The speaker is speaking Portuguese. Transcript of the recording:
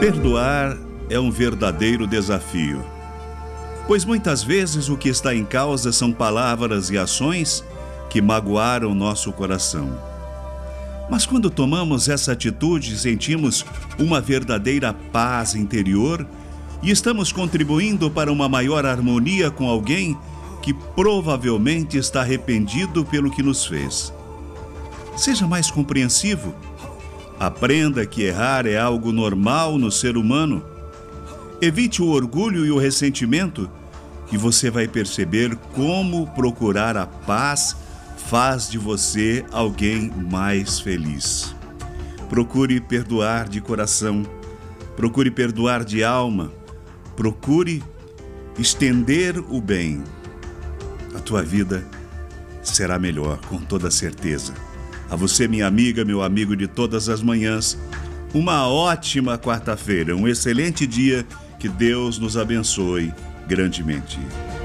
Perdoar é um verdadeiro desafio, pois muitas vezes o que está em causa são palavras e ações que magoaram nosso coração. Mas quando tomamos essa atitude, sentimos uma verdadeira paz interior e estamos contribuindo para uma maior harmonia com alguém que provavelmente está arrependido pelo que nos fez. Seja mais compreensivo. Aprenda que errar é algo normal no ser humano. Evite o orgulho e o ressentimento e você vai perceber como procurar a paz faz de você alguém mais feliz. Procure perdoar de coração, procure perdoar de alma, procure estender o bem. A tua vida será melhor, com toda certeza. A você, minha amiga, meu amigo de todas as manhãs, uma ótima quarta-feira, um excelente dia, que Deus nos abençoe grandemente.